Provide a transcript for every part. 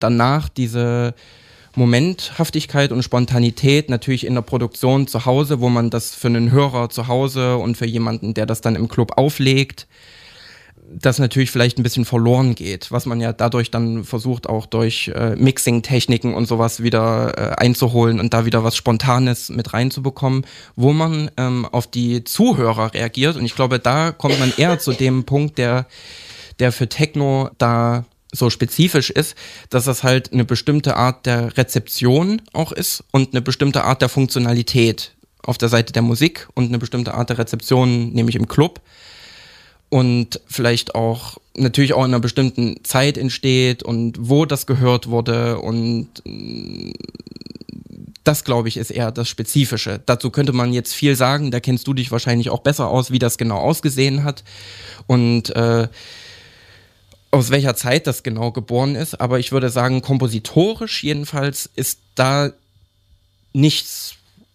danach diese Momenthaftigkeit und Spontanität natürlich in der Produktion zu Hause, wo man das für einen Hörer zu Hause und für jemanden, der das dann im Club auflegt, das natürlich vielleicht ein bisschen verloren geht, was man ja dadurch dann versucht, auch durch Mixing-Techniken und sowas wieder einzuholen und da wieder was Spontanes mit reinzubekommen, wo man auf die Zuhörer reagiert. Und ich glaube, da kommt man eher zu dem Punkt, der für Techno da so spezifisch ist, dass das halt eine bestimmte Art der Rezeption auch ist und eine bestimmte Art der Funktionalität auf der Seite der Musik und eine bestimmte Art der Rezeption, nämlich im Club. Und vielleicht auch natürlich auch in einer bestimmten Zeit entsteht und wo das gehört wurde. Und das, glaube ich, ist eher das Spezifische. Dazu könnte man jetzt viel sagen, da kennst du dich wahrscheinlich auch besser aus, wie das genau ausgesehen hat und aus welcher Zeit das genau geboren ist. Aber ich würde sagen, kompositorisch jedenfalls ist da nichts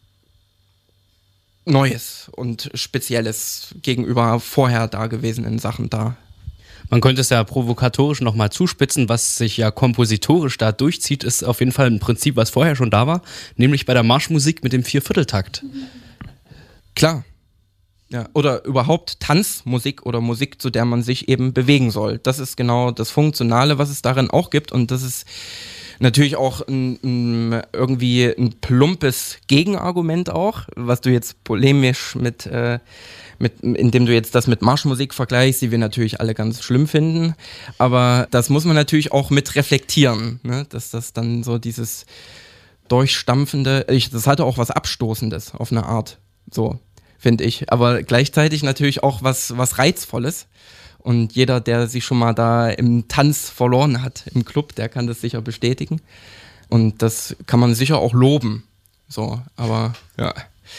Neues und Spezielles gegenüber vorher dagewesenen Sachen da. Man könnte es ja provokatorisch nochmal zuspitzen, was sich ja kompositorisch da durchzieht, ist auf jeden Fall ein Prinzip, was vorher schon da war, nämlich bei der Marschmusik mit dem Viervierteltakt. Klar. Ja, oder überhaupt Tanzmusik oder Musik, zu der man sich eben bewegen soll. Das ist genau das Funktionale, was es darin auch gibt, und das ist natürlich auch irgendwie ein plumpes Gegenargument auch, was du jetzt polemisch indem du jetzt das mit Marschmusik vergleichst, die wir natürlich alle ganz schlimm finden, aber das muss man natürlich auch mit reflektieren, ne? Dass das dann so dieses durchstampfende, das hatte auch was Abstoßendes auf eine Art, so finde ich, aber gleichzeitig natürlich auch was Reizvolles. Und jeder, der sich schon mal da im Tanz verloren hat, im Club, der kann das sicher bestätigen. Und das kann man sicher auch loben. So, aber ja.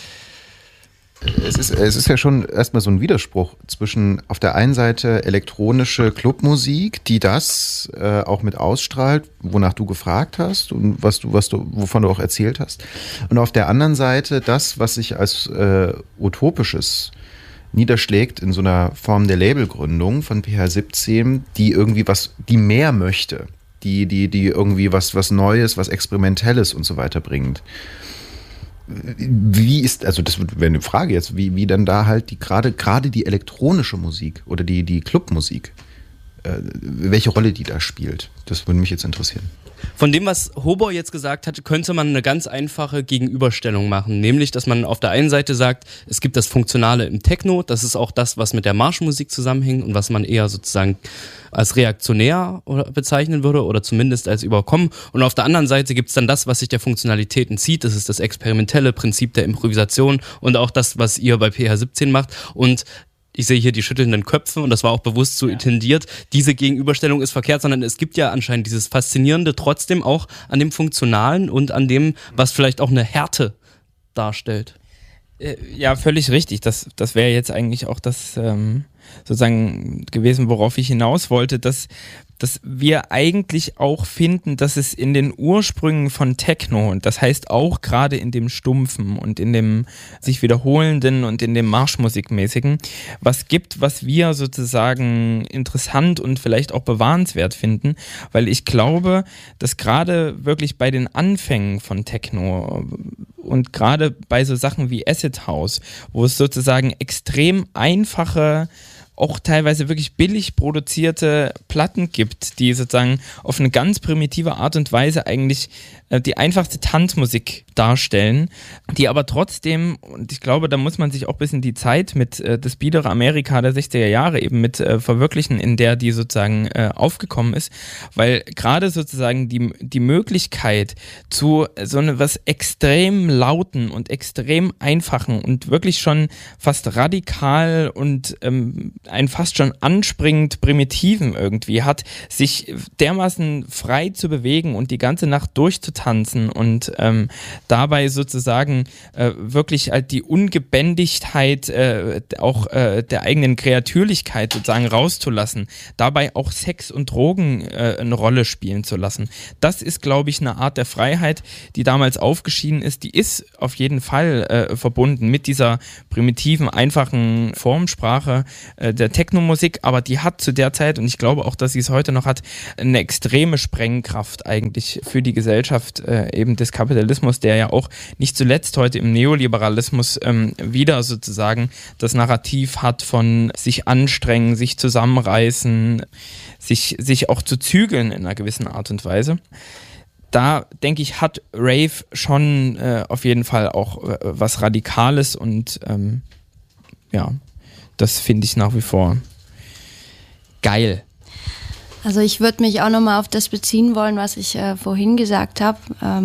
Es ist ja schon erstmal so ein Widerspruch zwischen auf der einen Seite elektronische Clubmusik, die das auch mit ausstrahlt, wonach du gefragt hast und wovon du auch erzählt hast. Und auf der anderen Seite das, was sich als Utopisches niederschlägt in so einer Form der Labelgründung von PH17, die irgendwie die mehr möchte, die irgendwie was Neues, was Experimentelles und so weiter bringt. Wie ist, also das wäre eine Frage jetzt, wie dann da halt gerade die elektronische Musik oder die Clubmusik, welche Rolle die da spielt, das würde mich jetzt interessieren. Von dem, was Hobor jetzt gesagt hat, könnte man eine ganz einfache Gegenüberstellung machen, nämlich, dass man auf der einen Seite sagt, es gibt das Funktionale im Techno, das ist auch das, was mit der Marschmusik zusammenhängt und was man eher sozusagen als reaktionär bezeichnen würde oder zumindest als überkommen, und auf der anderen Seite gibt es dann das, was sich der Funktionalität entzieht, das ist das experimentelle Prinzip der Improvisation und auch das, was ihr bei PH17 macht, und ich sehe hier die schüttelnden Köpfe und das war auch bewusst so intendiert. Diese Gegenüberstellung ist verkehrt, sondern es gibt ja anscheinend dieses Faszinierende trotzdem auch an dem Funktionalen und an dem, was vielleicht auch eine Härte darstellt. Ja, völlig richtig. Das wäre jetzt eigentlich auch das sozusagen gewesen, worauf ich hinaus wollte, dass wir eigentlich auch finden, dass es in den Ursprüngen von Techno, und das heißt auch gerade in dem Stumpfen und in dem sich wiederholenden und in dem Marschmusikmäßigen, was gibt, was wir sozusagen interessant und vielleicht auch bewahrenswert finden, weil ich glaube, dass gerade wirklich bei den Anfängen von Techno und gerade bei so Sachen wie Acid House, wo es sozusagen extrem einfache, auch teilweise wirklich billig produzierte Platten gibt, die sozusagen auf eine ganz primitive Art und Weise eigentlich die einfachste Tanzmusik darstellen, die aber trotzdem, und ich glaube, da muss man sich auch ein bisschen die Zeit mit das biedere Amerika der 60er Jahre eben mit verwirklichen, in der die sozusagen aufgekommen ist, weil gerade sozusagen die Möglichkeit zu so was extrem lauten und extrem einfachen und wirklich schon fast radikal und ein fast schon anspringend primitiven irgendwie hat, sich dermaßen frei zu bewegen und die ganze Nacht durchzutanzen und dabei sozusagen wirklich halt die Ungebändigtheit auch der eigenen Kreatürlichkeit sozusagen rauszulassen, dabei auch Sex und Drogen eine Rolle spielen zu lassen. Das ist, glaube ich, eine Art der Freiheit, die damals aufgeschieden ist, die ist auf jeden Fall verbunden mit dieser primitiven, einfachen Formsprache, der Techno-Musik, aber die hat zu der Zeit, und ich glaube auch, dass sie es heute noch hat, eine extreme Sprengkraft eigentlich für die Gesellschaft eben des Kapitalismus, der ja auch nicht zuletzt heute im Neoliberalismus wieder sozusagen das Narrativ hat von sich anstrengen, sich zusammenreißen, sich auch zu zügeln in einer gewissen Art und Weise. Da, denke ich, hat Rave schon auf jeden Fall auch was Radikales und ja, das finde ich nach wie vor geil. Also ich würde mich auch nochmal auf das beziehen wollen, was ich vorhin gesagt habe,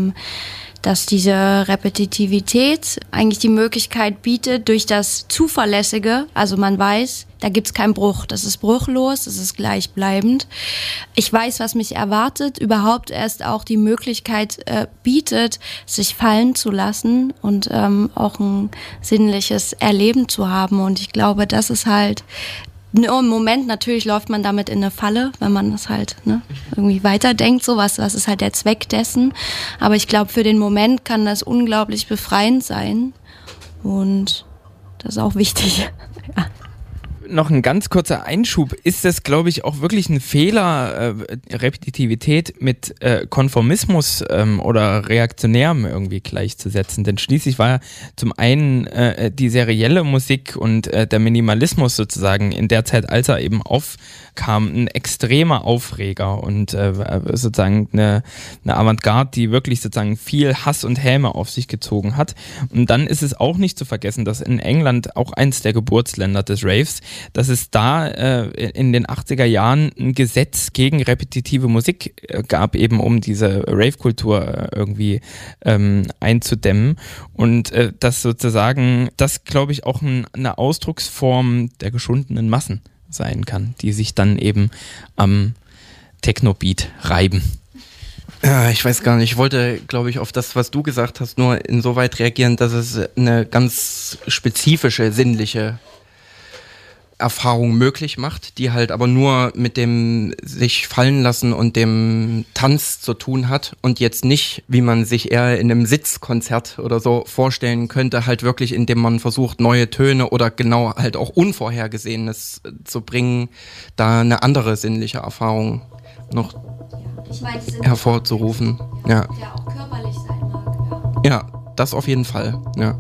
dass diese Repetitivität eigentlich die Möglichkeit bietet durch das Zuverlässige, also man weiß, da gibt's keinen Bruch, das ist bruchlos, das ist gleichbleibend. Ich weiß, was mich erwartet, überhaupt erst auch die Möglichkeit bietet, sich fallen zu lassen und auch ein sinnliches Erleben zu haben, und ich glaube, das ist halt nur im Moment, natürlich läuft man damit in eine Falle, wenn man das halt irgendwie weiterdenkt, so was ist halt der Zweck dessen. Aber ich glaube, für den Moment kann das unglaublich befreiend sein, und das ist auch wichtig. Ja. Noch ein ganz kurzer Einschub. Ist das, glaube ich, auch wirklich ein Fehler, Repetitivität mit Konformismus oder Reaktionärem irgendwie gleichzusetzen? Denn schließlich war ja zum einen die serielle Musik und der Minimalismus sozusagen in der Zeit, als er eben aufkam, ein extremer Aufreger und sozusagen eine Avantgarde, die wirklich sozusagen viel Hass und Häme auf sich gezogen hat. Und dann ist es auch nicht zu vergessen, dass in England, auch eins der Geburtsländer des Raves, dass es da in den 80er Jahren ein Gesetz gegen repetitive Musik gab, eben um diese Rave-Kultur irgendwie einzudämmen. Und das sozusagen, das glaube ich auch eine Ausdrucksform der geschundenen Massen sein kann, die sich dann eben am Techno-Beat reiben. Ja, ich weiß gar nicht. Ich wollte, glaube ich, auf das, was du gesagt hast, nur insoweit reagieren, dass es eine ganz spezifische, sinnliche Erfahrung möglich macht, die halt aber nur mit dem sich fallen lassen und dem Tanz zu tun hat und jetzt nicht, wie man sich eher in einem Sitzkonzert oder so vorstellen könnte, halt wirklich, indem man versucht, neue Töne oder genau halt auch Unvorhergesehenes zu bringen, da eine andere sinnliche Erfahrung noch hervorzurufen. Ja. Der auch körperlich sein mag. Ja, das auf jeden Fall, ja.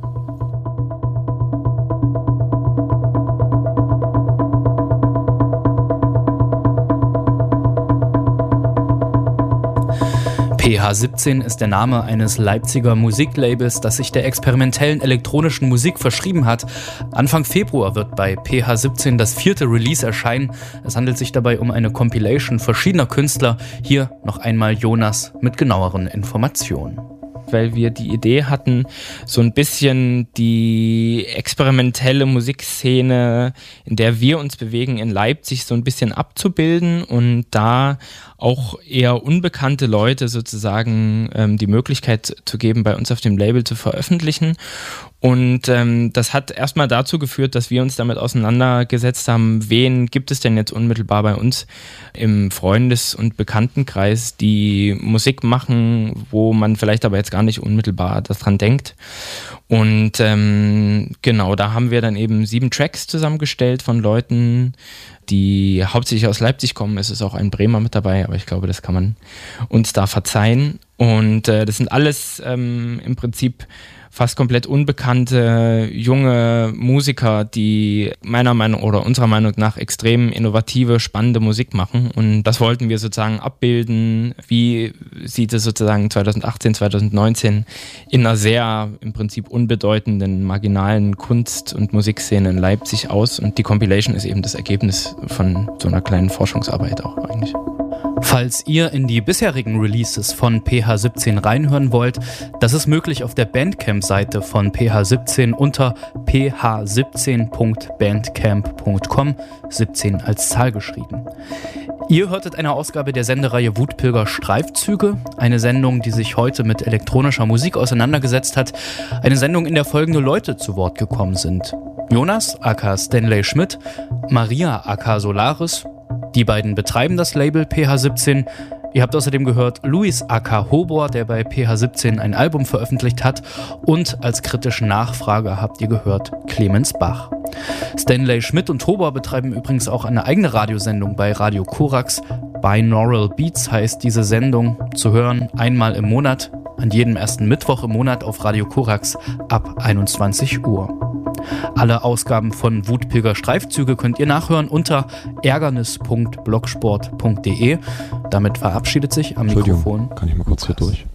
PH17 ist der Name eines Leipziger Musiklabels, das sich der experimentellen elektronischen Musik verschrieben hat. Anfang Februar wird bei PH17 das 4. Release erscheinen. Es handelt sich dabei um eine Compilation verschiedener Künstler. Hier noch einmal Jonas mit genaueren Informationen. Weil wir die Idee hatten, so ein bisschen die experimentelle Musikszene, in der wir uns bewegen, in Leipzig so ein bisschen abzubilden und da auch eher unbekannte Leute sozusagen die Möglichkeit zu geben, bei uns auf dem Label zu veröffentlichen. Und das hat erstmal dazu geführt, dass wir uns damit auseinandergesetzt haben, wen gibt es denn jetzt unmittelbar bei uns im Freundes- und Bekanntenkreis, die Musik machen, wo man vielleicht aber jetzt gar nicht unmittelbar daran denkt. Und genau, da haben wir dann eben 7 Tracks zusammengestellt von Leuten, die hauptsächlich aus Leipzig kommen. Es ist auch ein Bremer mit dabei, aber ich glaube, das kann man uns da verzeihen. Und das sind alles im Prinzip fast komplett unbekannte junge Musiker, die meiner Meinung oder unserer Meinung nach extrem innovative, spannende Musik machen. Und das wollten wir sozusagen abbilden. Wie sieht es sozusagen 2018, 2019 in einer sehr im Prinzip unbedeutenden, marginalen Kunst- und Musikszene in Leipzig aus? Und die Compilation ist eben das Ergebnis von so einer kleinen Forschungsarbeit auch eigentlich. Falls ihr in die bisherigen Releases von PH17 reinhören wollt, das ist möglich auf der Bandcamp-Seite von PH17 unter ph17.bandcamp.com, 17 als Zahl geschrieben. Ihr hörtet eine Ausgabe der Sendereihe Wutpilger Streifzüge, eine Sendung, die sich heute mit elektronischer Musik auseinandergesetzt hat, eine Sendung, in der folgende Leute zu Wort gekommen sind: Jonas aka Stanley Schmidt, Maria aka Solaris. Die beiden betreiben das Label PH17. Ihr habt außerdem gehört Luis aka Hobor, der bei PH17 ein Album veröffentlicht hat, und als kritischen Nachfrager habt ihr gehört Clemens Bach. Stanley Schmidt und Hobor betreiben übrigens auch eine eigene Radiosendung bei Radio Korax. Binaural Beats heißt diese Sendung, zu hören einmal im Monat, an jedem ersten Mittwoch im Monat auf Radio Korax ab 21 Uhr. Alle Ausgaben von Wutpilger Streifzüge könnt ihr nachhören unter ärgernis.blogsport.de. Damit verabschiedet sich am Mikrofon. Kann ich mal kurz hier durch?